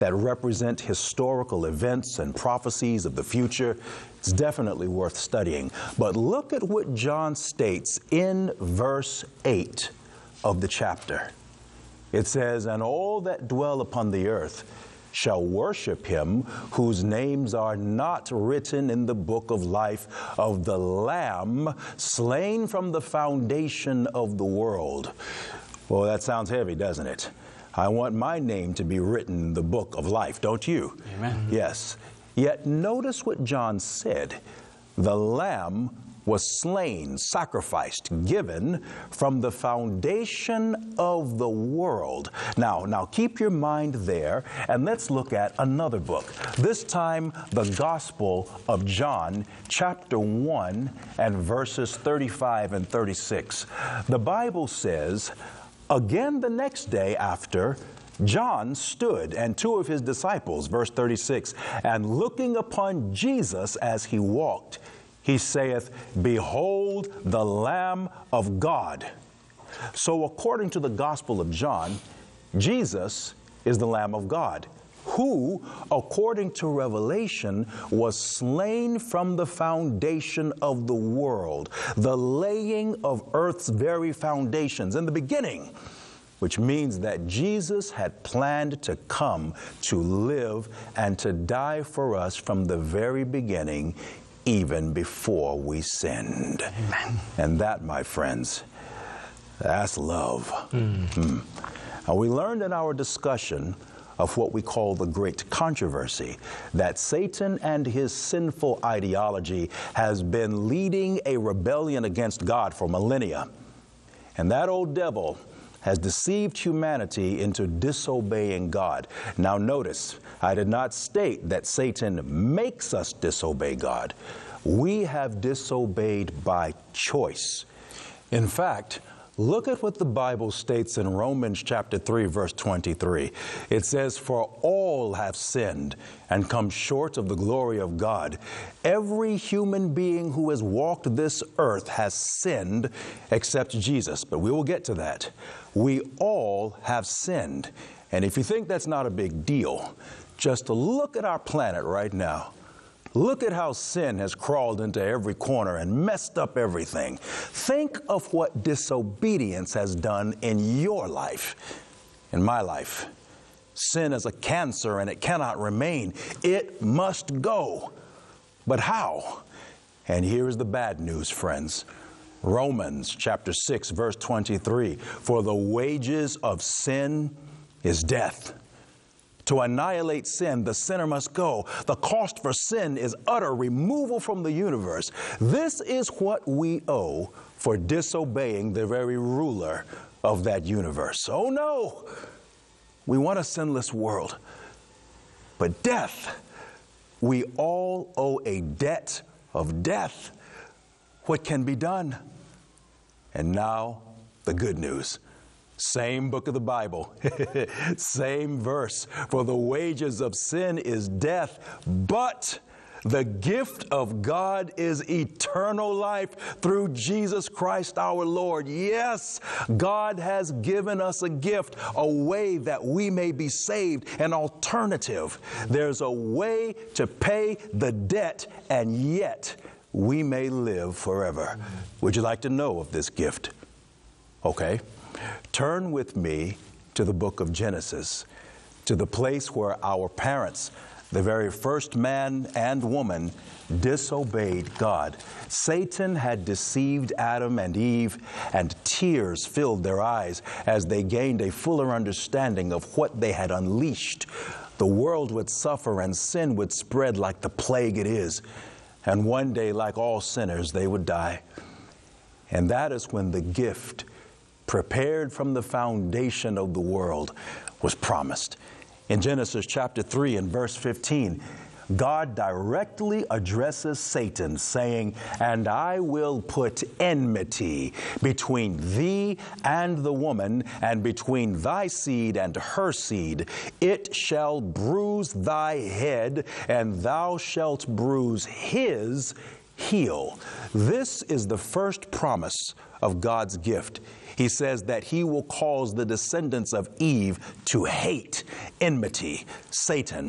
that represent historical events and prophecies of the future. It's definitely worth studying. But look at what John states in verse 8 of the chapter. It says, "And all that dwell upon the earth shall worship him, whose names are not written in the book of life of the Lamb, slain from the foundation of the world." Well, that sounds heavy, doesn't it? I want my name to be written in the book of life, don't you? Amen. Yes. Yet notice what John said. The Lamb was slain, sacrificed, given from the foundation of the world. Now keep your mind there, and let's look at another book. This time, the Gospel of John, chapter 1, and verses 35 and 36. The Bible says, "Again the next day after, John stood and two of his disciples," verse 36, "and looking upon Jesus as he walked, he saith, Behold the Lamb of God." So according to the Gospel of John, Jesus is the Lamb of God, who, according to Revelation, was slain from the foundation of the world, the laying of earth's very foundations in the beginning, which means that Jesus had planned to come to live and to die for us from the very beginning, even before we sinned. Amen. And that, my friends, that's love. Now, we learned in our discussion of what we call the Great Controversy that Satan and his sinful ideology has been leading a rebellion against God for millennia. And that old devil has deceived humanity into disobeying God. Now notice, I did not state that Satan makes us disobey God. We have disobeyed by choice. In fact, look at what the Bible states in Romans chapter 3, verse 23. It says, "For all have sinned and come short of the glory of God." Every human being who has walked this earth has sinned except Jesus. But we will get to that. We all have sinned. And if you think that's not a big deal, just look at our planet right now. Look at how sin has crawled into every corner and messed up everything. Think of what disobedience has done in your life, in my life. Sin is a cancer and it cannot remain. It must go. But how? And here is the bad news, friends. Romans chapter 6, verse 23. "For the wages of sin is death." To annihilate sin, the sinner must go. The cost for sin is utter removal from the universe. This is what we owe for disobeying the very ruler of that universe. Oh no! We want a sinless world. But death, we all owe a debt of death. What can be done? And now, the good news. Same book of the Bible, same verse. "For the wages of sin is death, but the gift of God is eternal life through Jesus Christ our Lord." Yes, God has given us a gift, a way that we may be saved, an alternative. There's a way to pay the debt, and yet we may live forever. Would you like to know of this gift? Okay. Turn with me to the book of Genesis, to the place where our parents, the very first man and woman, disobeyed God. Satan had deceived Adam and Eve, and tears filled their eyes as they gained a fuller understanding of what they had unleashed. The world would suffer and sin would spread like the plague it is. And one day, like all sinners, they would die. And that is when the gift prepared from the foundation of the world was promised. In Genesis chapter 3 and verse 15, God directly addresses Satan, saying, "And I will put enmity between thee and the woman, and between thy seed and her seed. It shall bruise thy head, and thou shalt bruise his heal. This is the first promise of God's gift. He says that he will cause the descendants of Eve to hate, enmity, Satan,